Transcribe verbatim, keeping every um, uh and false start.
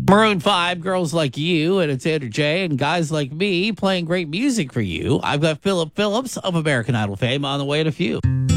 Maroon five, Girls Like You, and it's Andrew J. and guys like me playing great music for you. I've got Philip Phillips of American Idol fame on the way in a few.